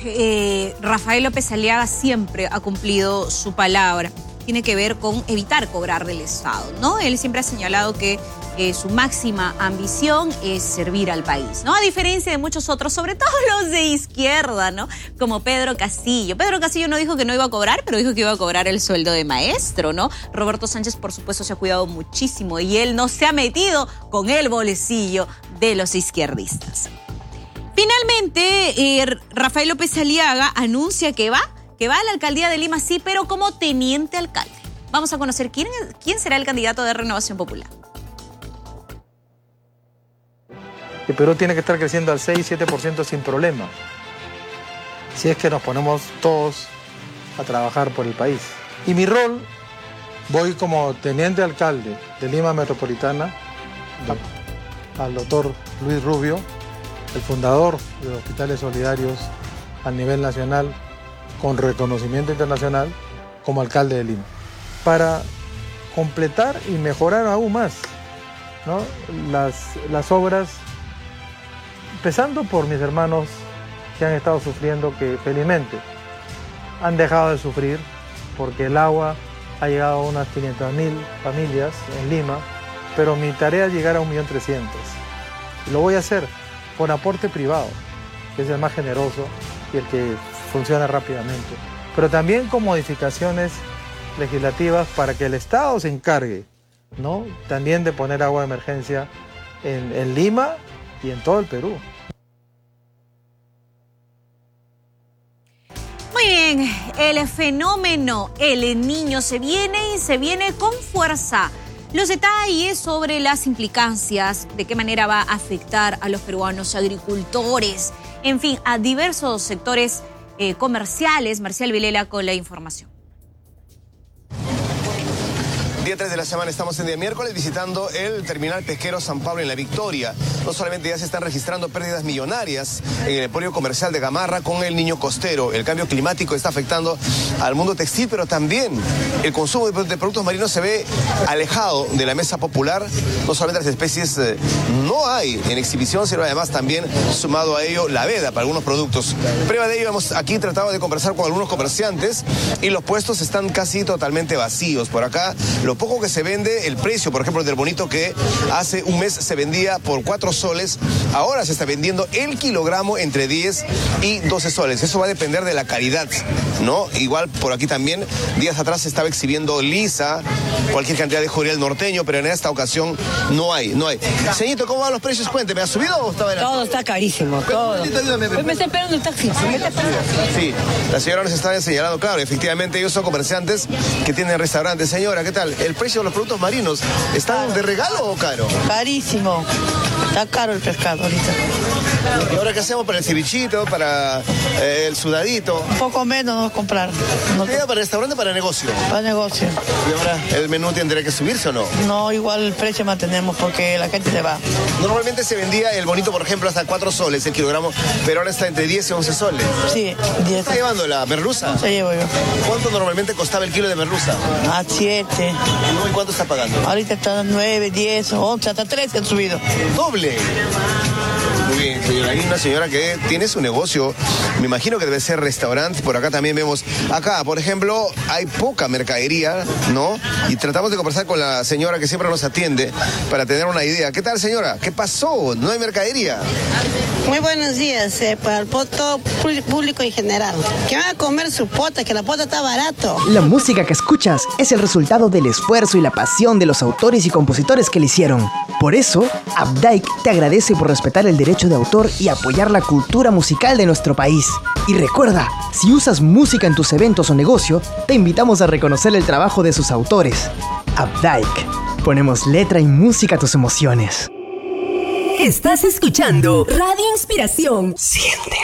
Rafael López Aliaga siempre ha cumplido su palabra. Tiene que ver con evitar cobrar del Estado, ¿no? Él siempre ha señalado que su máxima ambición es servir al país, ¿no? A diferencia de muchos otros, sobre todo los de izquierda, ¿no? Como Pedro Castillo. Pedro Castillo no dijo que no iba a cobrar, pero dijo que iba a cobrar el sueldo de maestro, ¿no? Roberto Sánchez, por supuesto, se ha cuidado muchísimo y él no se ha metido con el bolsillo de los izquierdistas. Finalmente, Rafael López Aliaga anuncia que va a la alcaldía de Lima, sí, pero como teniente alcalde. Vamos a conocer quién será el candidato de Renovación Popular. El Perú tiene que estar creciendo al 6-7% sin problema, si es que nos ponemos todos a trabajar por el país. Y mi rol, voy como teniente alcalde de Lima Metropolitana, al doctor Luis Rubio, el fundador de los Hospitales Solidarios a nivel nacional, con reconocimiento internacional, como alcalde de Lima, para completar y mejorar aún más, ¿no? las obras, empezando por mis hermanos que han estado sufriendo, que felizmente han dejado de sufrir, porque el agua ha llegado a unas 500.000 familias en Lima, pero mi tarea es llegar a 1.300.000. Y lo voy a hacer con aporte privado, que es el más generoso y el que funciona rápidamente, pero también con modificaciones legislativas para que el Estado se encargue, ¿no?, también de poner agua de emergencia en Lima y en todo el Perú. Muy bien, el fenómeno El Niño se viene y se viene con fuerza. Los detalles sobre las implicancias, de qué manera va a afectar a los peruanos agricultores, en fin, a diversos sectores comerciales. Marcial Vilela con la información. Día 3 de la semana, estamos en día miércoles visitando el terminal pesquero San Pablo en La Victoria. No solamente ya se están registrando pérdidas millonarias en el emporio comercial de Gamarra con el niño costero. El cambio climático está afectando al mundo textil, pero también el consumo de productos marinos se ve alejado de la mesa popular. No solamente las especies no hay en exhibición, sino además también sumado a ello la veda para algunos productos. Prueba de ello, hemos aquí tratado de conversar con algunos comerciantes y los puestos están casi totalmente vacíos. Por acá, lo poco que se vende, el precio, por ejemplo, del bonito que hace un mes se vendía por 4 soles, ahora se está vendiendo el kilogramo entre 10 y 12 soles. Eso va a depender de la calidad, ¿no? Igual por aquí también, días atrás se estaba exhibiendo lisa, cualquier cantidad de jorial norteño, pero en esta ocasión no hay. Señorito, ¿cómo van los precios? Cuénteme, ¿ha subido o está barato? Todo está carísimo, todo. Pues me está esperando un taxi. Sí, la señora nos está señalando, claro, efectivamente ellos son comerciantes que tienen restaurantes. Señora, ¿qué tal? ¿El precio de los productos marinos están de regalo o caro? Carísimo. Está caro el pescado ahorita. ¿Y ahora qué hacemos para el cevichito, para el sudadito? Un poco menos vamos a comprar. ¿Queda para restaurante o para negocio? Para negocio. ¿Y ahora el menú tendrá que subirse o no? No, igual el precio mantenemos porque la gente se va. Normalmente se vendía el bonito, por ejemplo, hasta 4 soles el kilogramo, pero ahora está entre 10 y 11 soles. Sí, 10. ¿Está llevando la merluza? Se llevo yo. ¿Cuánto normalmente costaba el kilo de merluza? A 7. ¿Y cuánto está pagando? Ahorita está 9, 10, 11, hasta 13 han subido. ¡Doble! Muy bien, señora. Hay una señora que tiene su negocio, me imagino que debe ser restaurante. Por acá también vemos, acá, por ejemplo, hay poca mercadería, ¿no? Y tratamos de conversar con la señora que siempre nos atiende para tener una idea. ¿Qué tal, señora? ¿Qué pasó? ¿No hay mercadería? Muy buenos días, para el todo público en general. Que van a comer su pota, que la pota está barato. La música que escuchas es el resultado del esfuerzo y la pasión de los autores y compositores que la hicieron. Por eso, Updike te agradece por respetar el derecho de autor y apoyar la cultura musical de nuestro país. Y recuerda, si usas música en tus eventos o negocio, te invitamos a reconocer el trabajo de sus autores. Updike. Ponemos letra y música a tus emociones. Estás escuchando Radio Inspiración. Siéntela.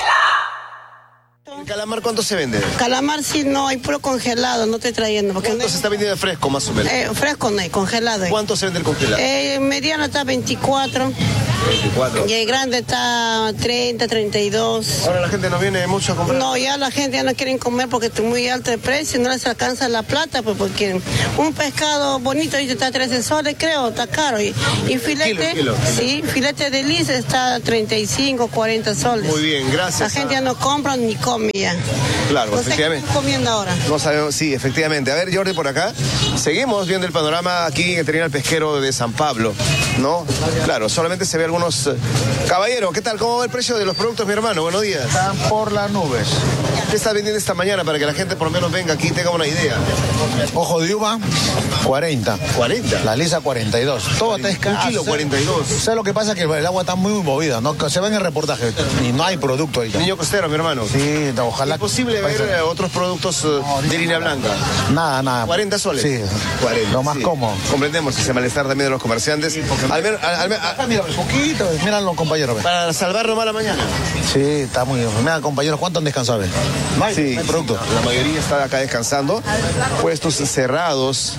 ¿El calamar cuánto se vende? Calamar sí no, hay puro congelado, no estoy trayendo. Porque ¿Cuánto no se está vendiendo de fresco, más o menos? fresco no hay, congelado hay. ¿Cuánto se vende el congelado? Mediano está 24. 24. Y el grande está 30, 32. Ahora la gente no viene mucho a comprar. No, ya la gente ya no quiere comer porque está muy alto el precio, no les alcanza la plata, pues porque un pescado bonito ahorita está a 13 soles, creo, está caro. Y filete, Kilo. sí, filete de lis está a 35, 40 soles. Muy bien, gracias. La gente ya no compra ni come ya. Claro, No sé qué efectivamente. están comiendo ahora. No sabemos, sí, efectivamente. A ver, Jordi, por acá. Seguimos viendo el panorama aquí en el terminal pesquero de San Pablo, ¿no? Claro, solamente se ve algunos... Caballero, ¿qué tal? ¿Cómo va el precio de los productos, mi hermano? Buenos días. Están por las nubes. ¿Qué está vendiendo esta mañana para que la gente por lo menos venga aquí y tenga una idea? Ojo de uva, 40. 40. La lisa, 42. Todo está escaso. Un kilo, 42. ¿Sabes lo que pasa? Que el agua está muy movida, ¿no? Se ve en el reportaje y no hay producto ahorita. Niño costero, mi hermano. Sí, ojalá. ¿Es posible ver otros productos de línea blanca? Nada. 40 soles. Sí, 40. lo más sí. cómodo. Comprendemos ese malestar también de los comerciantes. Mira, poquito, miran los compañeros. Para salvar nomás la mañana. Sí, está muy bien. Mira, compañeros, ¿cuánto han descansado? No hay, Sí, no hay producto. la mayoría está acá descansando. Puestos cerrados.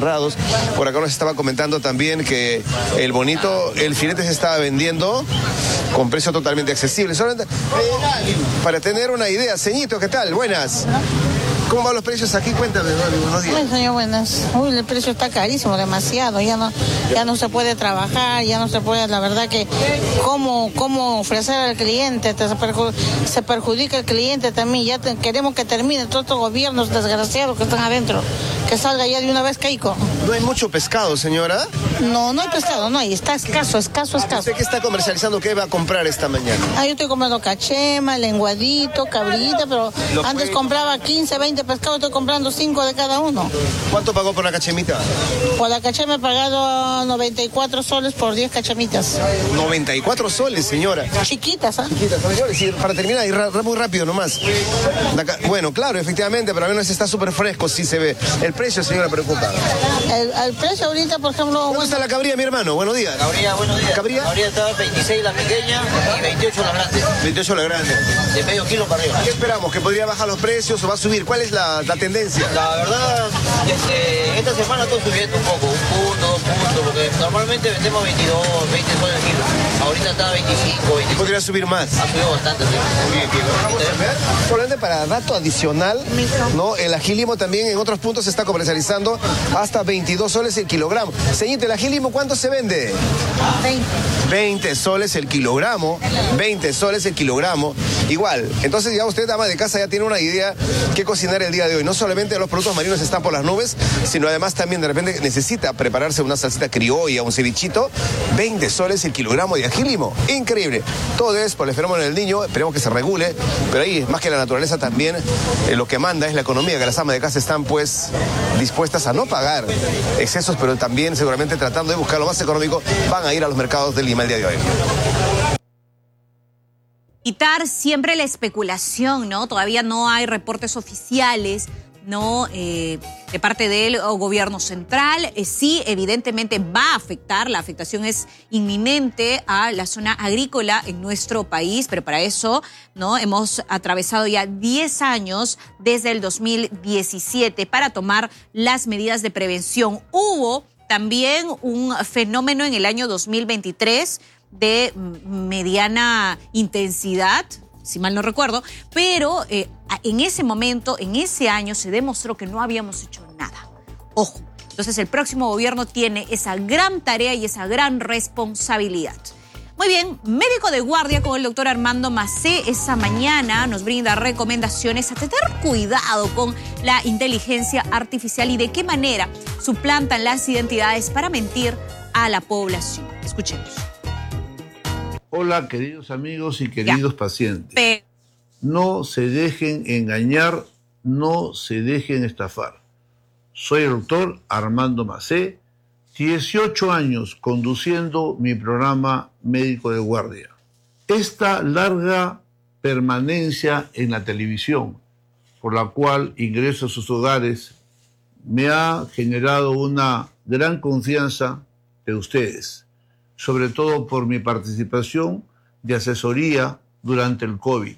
Por acá nos estaba comentando también que el bonito, el filete se estaba vendiendo con precio totalmente accesible. Solamente para tener una idea. Ceñito, ¿qué tal? Buenas. ¿Cómo van los precios aquí? Cuéntame, buenos días. Bueno, señor, buenas. Uy, el precio está carísimo, demasiado. Ya no se puede trabajar, ya no se puede, la verdad que cómo ofrecer al cliente, se perjudica el cliente también. Ya queremos que termine todos estos gobiernos desgraciados que están adentro, que salga ya de una vez Keiko. ¿No hay mucho pescado, señora? No hay pescado, no hay, está escaso. ¿Usted qué está comercializando? ¿Qué va a comprar esta mañana? Yo estoy comprando cachema, lenguadito, cabrita, pero antes compraba 15, 20 pescados, estoy comprando 5 de cada uno. ¿Cuánto pagó por la cachemita? Por la cachema he pagado 94 soles por 10 cachemitas. 94 soles, señora. Chiquitas, ¿ah? Chiquitas, señores, y para terminar, y muy rápido nomás. Bueno, claro, efectivamente, pero al menos está súper fresco, sí se ve. El precio, señora, preocupa. El precio ahorita, por ejemplo... ¿Cuánto está la cabría, mi hermano? Buenos días. Cabría, buenos días. ¿Cabría? Cabría está 26 la pequeña y 28 la grande. 28 la grande. De medio kilo para arriba. ¿Qué esperamos? ¿Que podría bajar los precios o va a subir? ¿Cuál es la tendencia? La verdad, esta semana está subiendo un poco, 1 punto, 2 puntos, porque normalmente vendemos 22, 20 soles el kilo. Ahorita está 25, 25. ¿Podría subir más? Ha subido bastante, sí. Bien. Vamos a ver. Solamente para dato adicional, ¿no? El agilimo también en otros puntos se está comercializando hasta 22 soles el kilogramo. Señorita, ¿el agilimo cuánto se vende? 20 soles el kilogramo. 20 soles el kilogramo. Igual. Entonces ya usted, dama de casa, ya tiene una idea qué cocinar el día de hoy. No solamente los productos marinos están por las nubes, sino además también de repente necesita prepararse una salsita criolla, un cevichito. 20 soles el kilogramo de agilimo. Increíble. Todo es por el fenómeno del niño. Esperemos que se regule. Pero ahí, más que la naturaleza también, lo que manda es la economía, que las amas de casa están pues dispuestas a no pagar excesos, pero también seguramente tratando de buscar lo más económico, van a ir a los mercados de Lima el día de hoy. Evitar siempre la especulación, ¿no? Todavía no hay reportes oficiales, ¿no? De parte del gobierno central. Sí, evidentemente va a afectar, la afectación es inminente a la zona agrícola en nuestro país, pero para eso, ¿no? Hemos atravesado ya 10 años desde el 2017 para tomar las medidas de prevención. Hubo también un fenómeno en el año 2023 de mediana intensidad, si mal no recuerdo, pero en ese momento, en ese año, se demostró que no habíamos hecho nada. Ojo, entonces el próximo gobierno tiene esa gran tarea y esa gran responsabilidad. Muy bien, médico de guardia con el doctor Armando Macé esta mañana nos brinda recomendaciones a tener cuidado con la inteligencia artificial y de qué manera suplantan las identidades para mentir a la población. Escuchemos. Hola, queridos amigos y queridos pacientes. No se dejen engañar, no se dejen estafar. Soy el doctor Armando Macé, 18 años conduciendo mi programa médico de guardia. Esta larga permanencia en la televisión, por la cual ingreso a sus hogares, me ha generado una gran confianza de ustedes, sobre todo por mi participación de asesoría durante el COVID.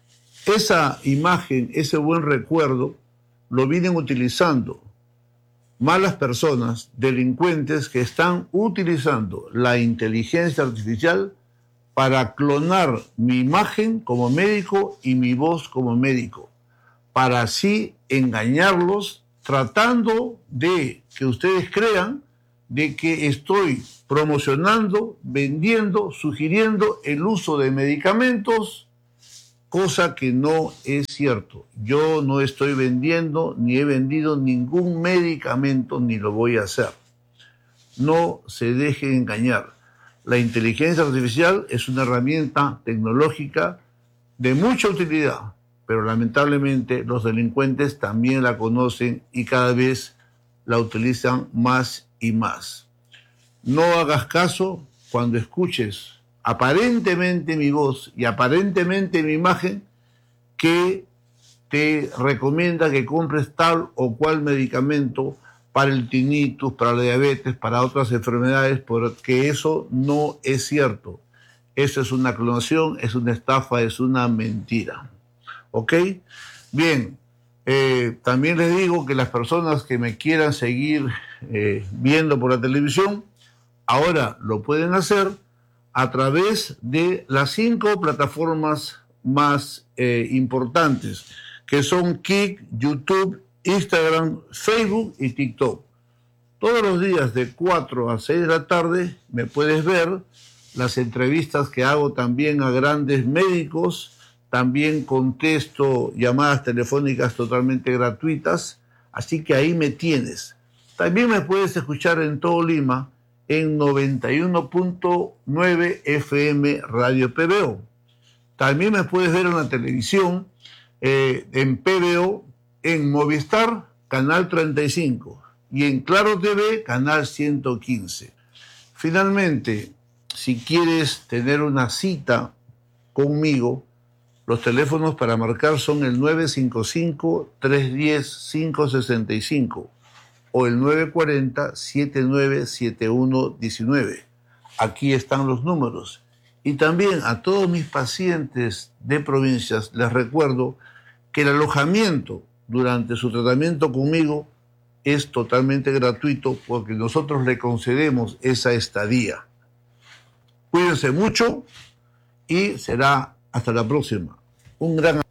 Esa imagen, ese buen recuerdo, lo vienen utilizando malas personas, delincuentes que están utilizando la inteligencia artificial para clonar mi imagen como médico y mi voz como médico, para así engañarlos, tratando de que ustedes crean de que estoy promocionando, vendiendo, sugiriendo el uso de medicamentos, cosa que no es cierto. Yo no estoy vendiendo ni he vendido ningún medicamento ni lo voy a hacer. No se dejen engañar. La inteligencia artificial es una herramienta tecnológica de mucha utilidad, pero lamentablemente los delincuentes también la conocen y cada vez la utilizan más y más. No hagas caso cuando escuches aparentemente mi voz y aparentemente mi imagen que te recomienda que compres tal o cual medicamento para el tinnitus, para la diabetes, para otras enfermedades, porque eso no es cierto. Eso es una clonación, es una estafa, es una mentira. ¿Ok? Bien, también les digo que las personas que me quieran seguir viendo por la televisión, ahora lo pueden hacer a través de las 5 plataformas más importantes, que son Kik, YouTube, Instagram, Facebook y TikTok. Todos los días de 4 a 6 de la tarde me puedes ver las entrevistas que hago también a grandes médicos. También contesto llamadas telefónicas totalmente gratuitas, así que ahí me tienes. También me puedes escuchar en todo Lima en 91.9 FM Radio PBO. También me puedes ver en la televisión, en PBO, en Movistar, Canal 35, y en Claro TV, Canal 115. Finalmente, si quieres tener una cita conmigo, los teléfonos para marcar son el 955-310-565 o el 940-797119. Aquí están los números. Y también a todos mis pacientes de provincias les recuerdo que el alojamiento durante su tratamiento conmigo es totalmente gratuito porque nosotros le concedemos esa estadía. Cuídense mucho y será hasta la próxima. Un gran